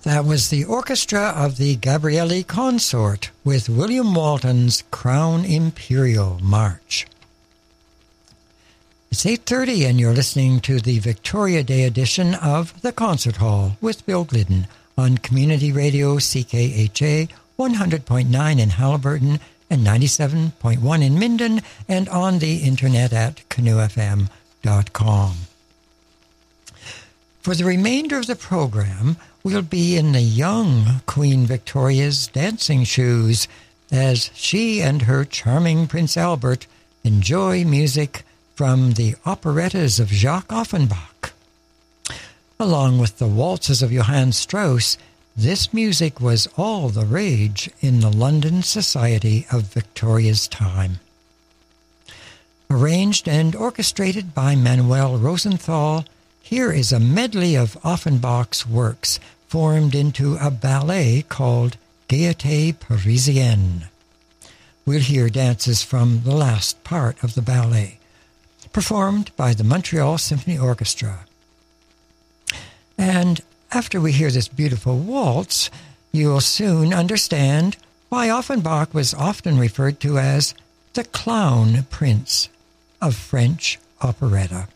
That was the orchestra of the Gabrieli Consort with William Walton's Crown Imperial March. It's 8:30 and you're listening to the Victoria Day edition of The Concert Hall with Bill Glidden on Community Radio CKHA 100.9 in Haliburton and 97.1 in Minden and on the internet at canoefm.com. For the remainder of the program, we'll be in the young Queen Victoria's dancing shoes as she and her charming Prince Albert enjoy music from the operettas of Jacques Offenbach. Along with the waltzes of Johann Strauss, this music was all the rage in the London society of Victoria's time. Arranged and orchestrated by Manuel Rosenthal, here is a medley of Offenbach's works formed into a ballet called Gaieté Parisienne. We'll hear dances from the last part of the ballet, performed by the Montreal Symphony Orchestra. And after we hear this beautiful waltz, you'll soon understand why Offenbach was often referred to as the clown prince of French operetta.